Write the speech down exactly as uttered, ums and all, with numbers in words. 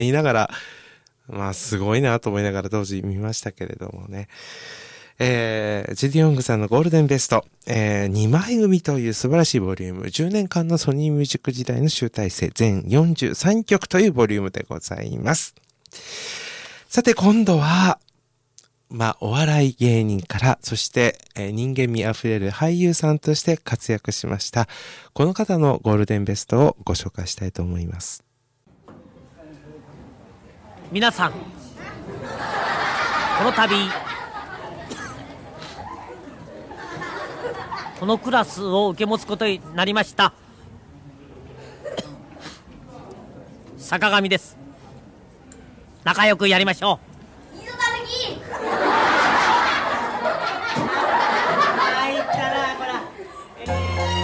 言いながら、まあすごいなと思いながら当時見ましたけれどもね。えー、ジェディ・ヨングさんのゴールデンベスト、えー、にまい組という素晴らしいボリューム、じゅうねんかんのソニーミュージック時代の集大成、全よんじゅうさんきょくというボリュームでございます。さて今度は、まあ、お笑い芸人から、そして、えー、人間味あふれる俳優さんとして活躍しました。この方のゴールデンベストをご紹介したいと思います。 皆さん、この度、このクラスを受け持つことになりました坂上です。仲良くやりましょう。